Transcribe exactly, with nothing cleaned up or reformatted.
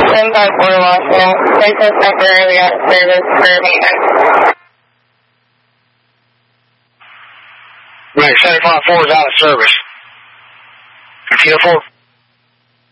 seven five four Washington. Central temporarily out of service for maintenance. Right, seven five four is out of service. Feel four.